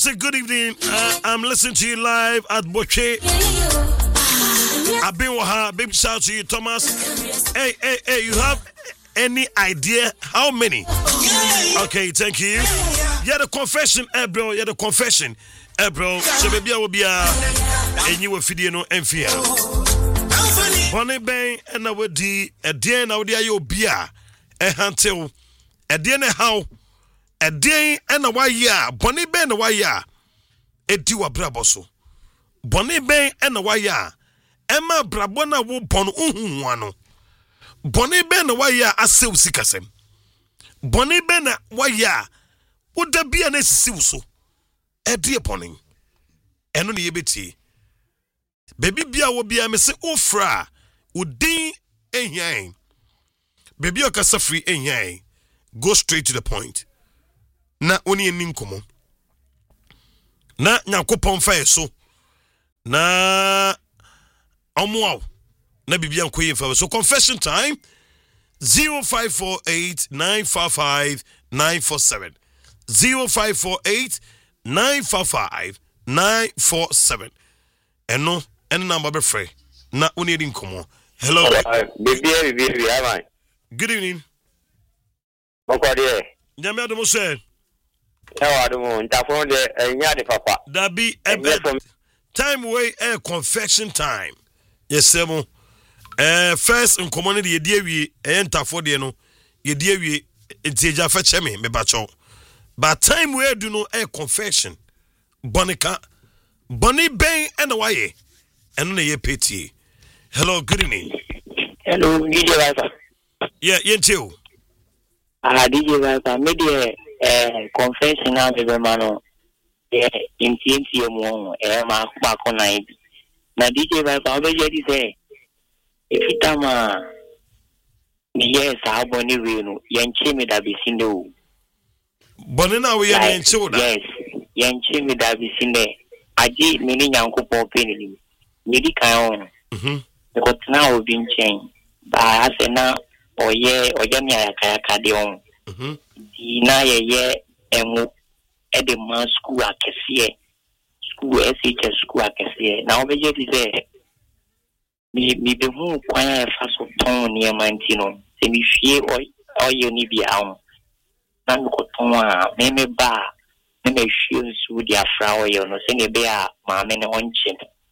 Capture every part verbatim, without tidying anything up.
say good evening. Uh, I'm listening to you live at Boche. I've been with her. Big shout out to you, Thomas. Hey, hey, hey, you have any idea how many? Okay, thank you. Yeah, the confession, eh, bro. Yeah, the confession, eh, bro. So maybe I will be a and you will feed you no enfia. Bonnie Bang and I would di a day and I would you be a until a day and a how a day and a why ya Bonnie Bang and why ya a do a braboso. Bonnie Bang and a why ya Emma Brabona wo bon unhuano. Bonnie Ben why ya a sew sikasem. Bonnie Ben why ya would there be an essential? A dear poning. And only a bit. Baby Bia will be a messy ofra would ding a yang. Baby Okasa free a yang. Go straight to the point. Na only a ninkomo. Na nyakopon fire so. Na Omwao. Na bibian kwe for so confession time zero five four eight nine five five nine four seven zero five four eight nine five five nine four seven and no any number be free na we need inkomo. Hello baby baby how am good evening boko de nyame adom say e wa dum ntafo de enya de papa that be a time way a confession time. Yes sir. Uh, first in community ye die wie enter for de no ye die wie entieja fa cheme me bacho but time we do no a confession bonica Bonnie Ben and why and na ye peti. Hello good evening. Hello D J Viper. Yeah yentio ah D J Viper me de eh confession na be mano eh intienti mo eh ma ba ko na na D J Viper be je di say if itama yes I boni we no yenche me da bisinde o boni na we yenche o da yes yenche me da bisinde aji me ni nyankopon pe ni ni di kan on mhm ko tna o bin chen ba asena oye oye mi aya ka de on mhm di na ye ye emu e de man school akese school S H S school akese na obeje di say mi mi be hu kwan e fa so ton ni amantino se mi fie o oye ni bi awon na ko ton a me me ba me me fie su di afra oye no se ne be a ma me ne onche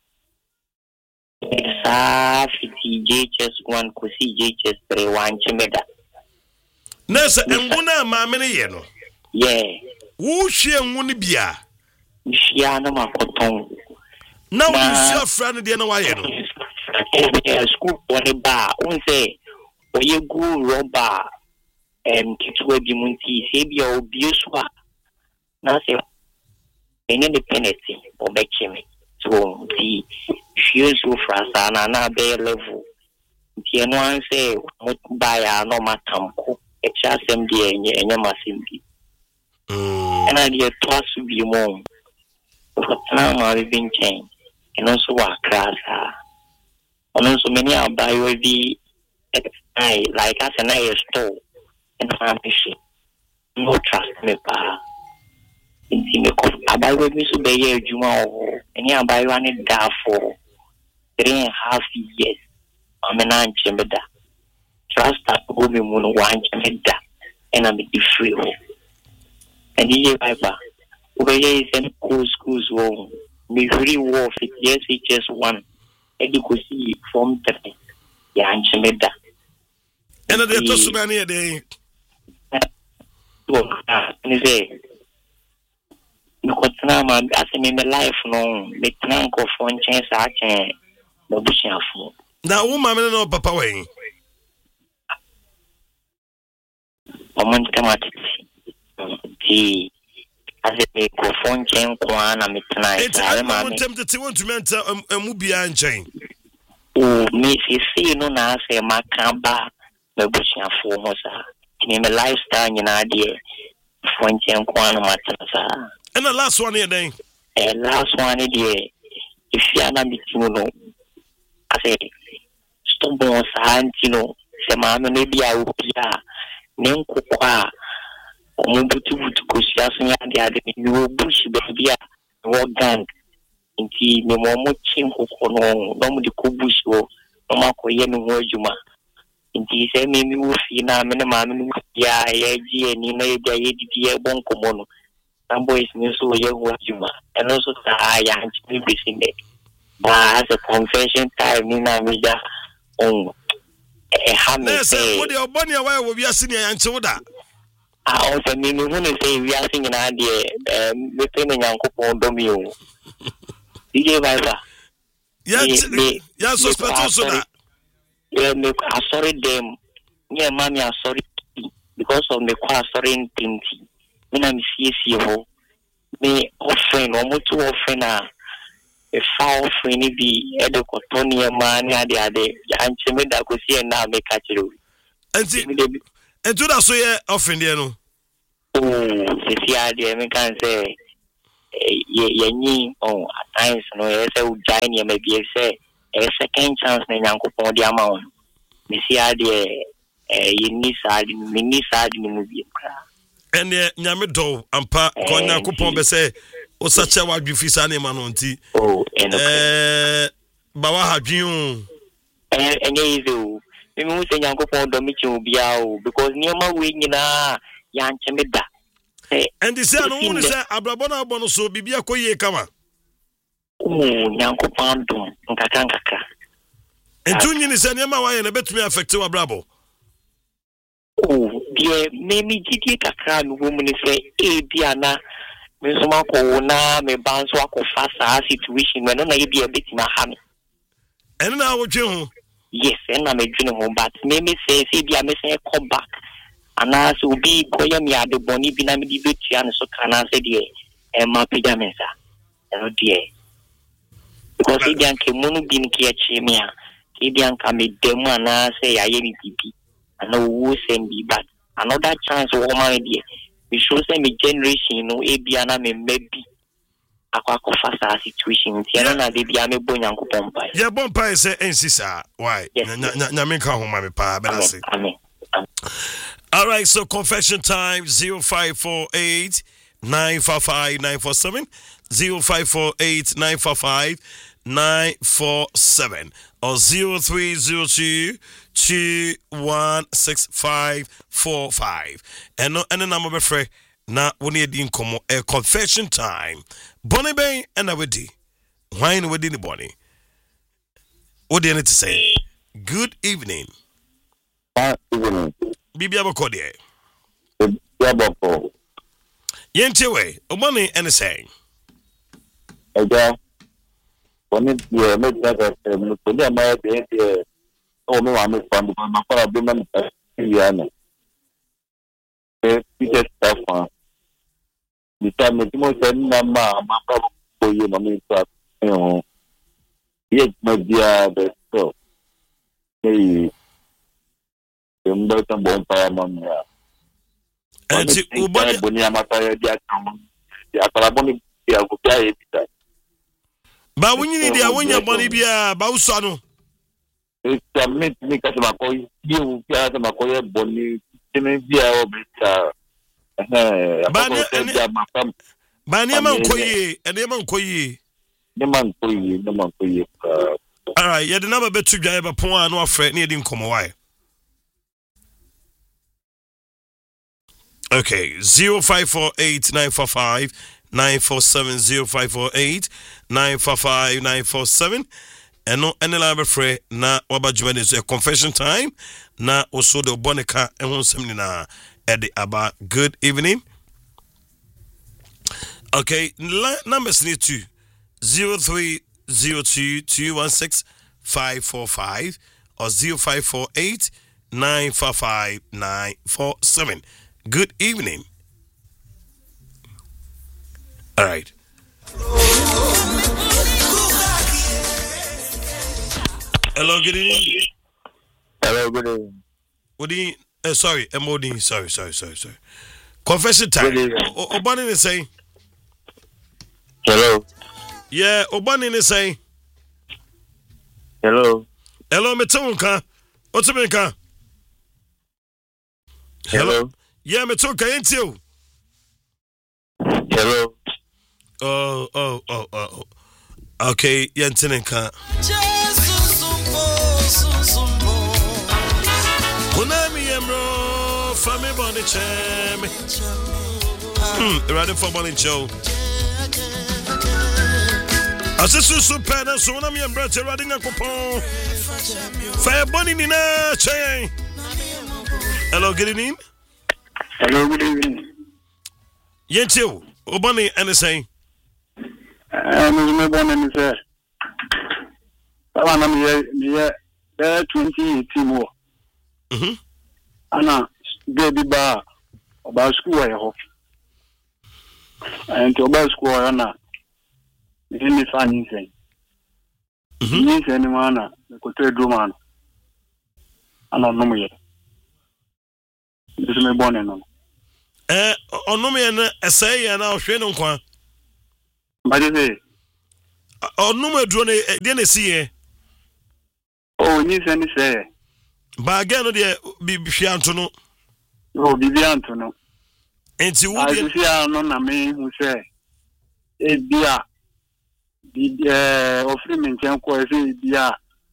sa fiti J H S one ko si J H S three one chemeda nesa enguna ma me ne ye no yeah wo hwe enguni bia hia na makoton na wo hwe afra ne de na wa ye no school one bar on say oye go roba em kitwe bi munti se bia obi so a na se ene de penalty o be chime so the feels so frasa na na be level ti eno an say mo ba ya no matamko e cha sem de enye enye masim bi mm and I dey trust bi mo for na ma be bin change and also wa krasa on so many about you be I like as an I store and family no trust me pa inti me ko about me so be ye juma o any about you an da for three and a half years I'm an anchemeda trust that go me mo no one chemeda and I'm be free and you Viper we ye send school schools wo me free war fit yes it just one edukosi form three ya anchemeda and the to so many dey to ni say no kotna ma ase me life no me tran ko fon chen sa chen no bushia fu na wo ma me no papa wen o mon kamati ti ase me ko fon chen ko ana me tran sa ma me tempted want to mentor amu bia nchen o me si si no na ase makamba me bushia fu mo sa ni me lifestyle ni na de fon chen ko ana ma tran sa. And the last one here then. And last one here. If you are not meeting, no, I say, stop on Santino, say, Mamma, maybe I will be a name cookwa. omubutu butu kosia so ya de ade ni wo bush baby a wo gang nti me mo mo chin kokko no no mo de ko bush wo no makoye no ho adwuma nti se me mi wo fi na me na ma me ya ya ji ani na ya ya didi e bon komo no some boys ni so ye ho adwuma and also sa ya nti me bisinde ba as a confession time ni na me ja on e ha me say what the obani away will be a senior and soda. Ah, also me me who say we are singing an idea um we pay me Nyankopon do me o. D J Viper. Yes, yes, suspect so that. Yeah, me I sorry them. Yeah, mommy I sorry because of me kwa sorry thing. Me na me see see ho. Me offering no mo to offering a e fa offering ni bi e de kotoni e ma ni ade ade. Ya nche me da ko see na me ka chiro. Enti and do that so yeah offering there no. Oh, see idea me can say ye ni oh at times no yes I would join you maybe say a second chance na Nyankopon di ama on. Me see idea eh ye ni side me ni side ni mu bi kra. And ye nyame do ampa ko Nyankopon be say o sache wa dwufi sa na ma no nti. Oh, eh ba wa hadwin o. Eh enye izo. Me mu say Nyankopon do me chi obi a o because niam we nyina ya nche me da. And this say no one say abrabona abono so bibia koye kama. Oh, Nyankopon do nkaka nkaka. Entu nyini say niam wa ye na betumi affect wa brabo. Oh, die me mi gidi kakra no wo mu ni say e bia na me so mako na me ban so akofa sa situation no na ye bia betimi ha me. And na wo twe ho. Yes, and na me dwene ho but me me say say bia me say come back. Ana so bi koya mi ade boni bi na me di betia no so kana se de e ma pija mensa eno de because e dan ke munu bi nki a chi me a e dan ka me demu ana se ya ye ni bibi ana wo sem bi but another chance wo ma de we show say me generation no e bia na me mebi akwa ko fasa situation ti na na de bia me bo Nyankopon pai ye bon pai say ensisa why nya nya me ka ho ma me pa be na say amen. All right, so confession time zero five four eight nine five five nine four seven zero five four eight nine five five nine four seven or zero three zero two two one six five four five. And no and the number be free na woni edi nkomo a confession time. Bonnie Bay and awedi. Why no wedi ni Bonnie? What do you need to say? Good evening. Good evening. Bibi abakode. Bibi abako. Yentewe, omani ene say. Eja. Oni ye me daga se me ko ya ma de de o me wa me fandu ma fara be man ta ya na. E pite stafa. Ni ta me mo se na ma ma pa ko ye no me ta. Eh. Ye me dia de so. Hey. Mbe tan bon pa man ya. Enti ubani boni amata ya dia kan. Ya kala boni ya ko ya e bita. Ba wunyini dia wonya boni bia ba uso no. E ta me ni ka ma ko yi u ya ta ma ko ye boni tene bia o bita. Eh ba ni ba ni man koyi ene man koyi. Ni man koyi ni man koyi. All right, ya de number betu dwa e ba pon anu afre na e di nkomo why. Okay, zero five four eight nine four five nine four seven zero five four eight nine four five nine four seven. And no any line free na wabajuma is a confession time. Na also the bonica and one seminar at the Abba. Good evening. Okay, numbers need to zero three zero two two one six five four five or zero five four eight nine four five nine four seven. Good evening. All right. Hello, good evening. Hello, good evening. What do you, uh, sorry, M O D, sorry, sorry, sorry, sorry. Confession time. Obani is saying. Hello. Yeah, Obani is saying. Hello. Hello, Metonka. What's up, Menka? Hello. Yeah, Metonka, ain't you? Hello. Oh, oh, oh, oh. Okay, Yantinenka. Konami Emro, Family Bonnie Cham. Hmm, ready for Bonnie Joe. Assistant Super, so when I'm your brother, riding a coupon. Fire Bonnie Nina Chain. Hello, good evening. Hello, good evening. Yentil, Obani, and the same. I'm my born in the I'm here, there twenty eighteen more. Mm-hmm. Anna, baby bar about school I hope. And to about school, Anna, it's in the funny thing. Mm-hmm. Anyone, the Cote Druman. I don't know yet. This is my born in. Eh, ono me na essay and I'll share no kwa. But you say, ono me dro na de na see. Oh, ni say ni say. Ba again no de bi hwianto no. Oh, bibianto no. Enti wo I de see no na me who say. E bia bi eh ofri me nchen ko say bia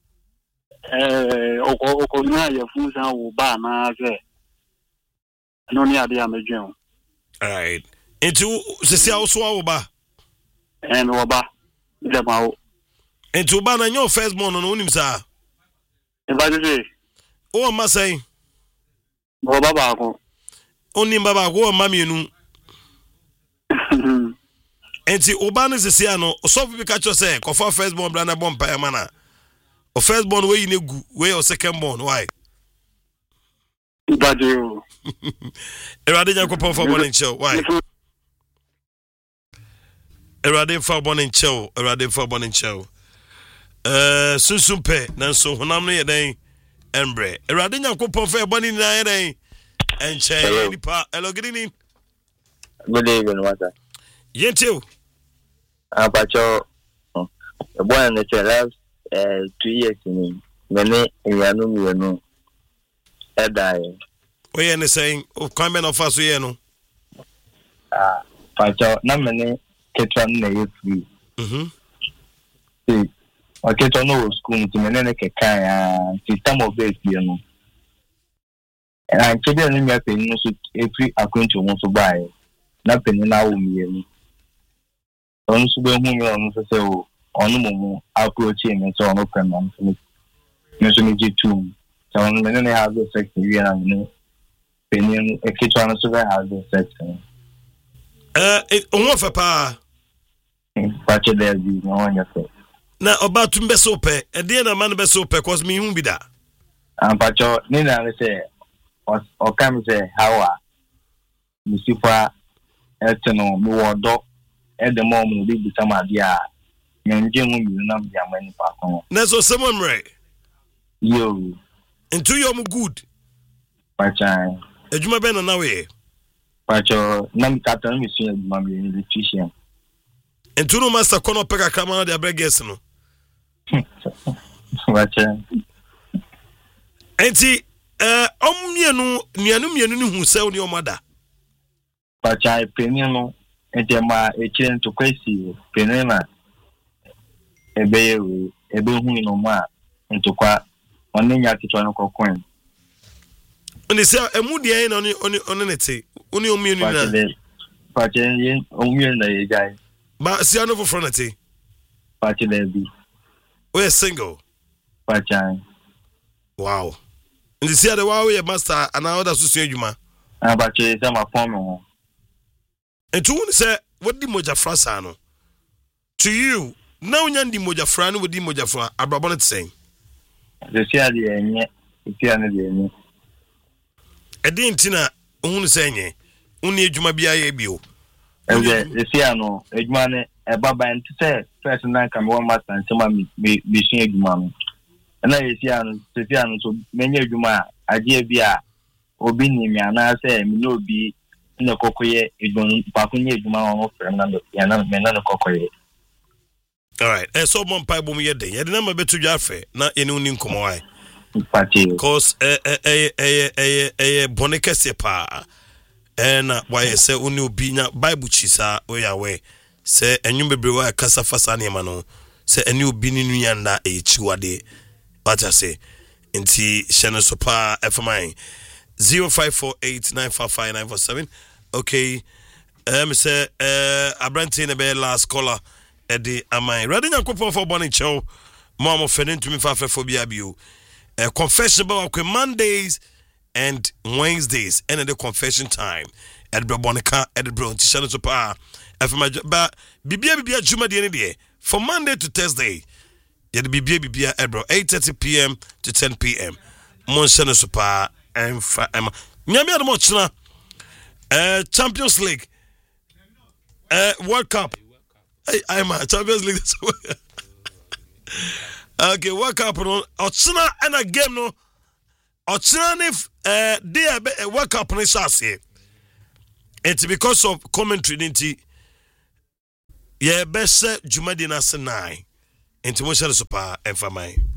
eh okọ na ye fun san wo ba na say. No ni ade amedwen. Alright. Enti se se awo so awo ba. And wo ba. De ma wo. Enti ba na your first born no unim sa. E ba say. O ma say. Wo ba ba ko. Onim baba ko ma mienu. Enti oba no se se ano so fi ka cho say ko for first born bra na born pa mana. O first born we you gu we your second born why? But you. Erade Yakopon for born in show. Why? Erade for born in show. Erade for born in show. Uh, Susumpe, Nanso, Honam no day, Embre. Erade Yakopon for born in nine day. And Chay. Hello, good evening. Good evening, Master. Yentil. Ah, Pacho. The boy in the last uh two years in many in Yanu, you know. Edai. We are saying, oh, come in of us, we know. Ah, Pacho, not many Ketran na free. Mm-hmm. See, or Ketran no school to many Kaya, system of base, you know. And I'm children in your opinion, so every account you want to buy, nothing now, me. On Sudan, on the sale, on the moment, approaching and so on, open on me. Mister Two. So when they have the sex, we are no opinion. A kitchen so they have the sex. Uh, it on for pa. Patch there be no one yourself. Now about to be so pe, and then a man be so pe, cause me won't be that. And Pacho, Nina say, or or come say, how are Missifa Elton, no one dog at the moment, will be some idea. And Jim will not be a many partner. That's what someone right. You. Into your good. Pacha. Ejuma ben na we. Pacho, nam katan mi sun ejuma mi electrician. Into no master kono peka kama na de guest no. Pacha. Enti eh omienu nuanu mienu ni hu se oni omada. Pacha penny no ente ma e chire to kwesi penny na ebe we ebe hu no ma into kwa One nya kitwa no kokon. Oni se emu de na oni oni oni nete. Oni omienu na. Pache yen omienu na ye guy. Ba si ano for fronete. Pache there be. We single. Pache. Wow. Ndi se the wow ye master and other so adwuma. Ah pache se ma pon me. Entu woni se wodi moja frasa no. To you, now nya ndi moja fra no wodi moja fra abrabo no tsen. The sia de enye, tia na de enye. Edi ntina ohunu senye. Uni adwuma bia ye bio. Ebe the sia no, adwuma ne e baba enti se first na kan one master nsema mi mi sun adwuma no. Na ye sia no, the sia no so menye adwuma aje bia obi ni mi ana se mi no obi na kokoye adwuma pa kunye adwuma no frem na ya na me na kokoye. All right. Eh so mon pai bom ye den. Ye den ma betu dwafe na ye ne uni nkomo wai. Party. Cause eh eh eh eh eh eh bonekese pa. and why say only obinya Bible chisa oya we say enyu bebre wa kasa fasa ne ma no say eni obi ni nuanda e chiwade what I say nti shene so pa fmi zero five four eight nine five five nine four seven. Okay, um say uh Abrante na be last caller Eddie amai ready nyankopon for bonny chow mama fenin to me fa for bia bio uh, confession about Mondays and Wednesdays and the confession time at Bonica at the Brown to Shannon Sopa fmi but bibia bibia juma de ne for Monday to Thursday yet bibia bibia at bro eight thirty p.m. to ten p.m. mon Shannon Sopa and fa em nyame ado mo china uh Champions League uh World Cup. Hey, I'm a Champions League. Okay, World Cup no ochina and a game no ochina if uh they World Cup no say it's because of commentary nti yeah best jumadi na senai into mo share super and for mine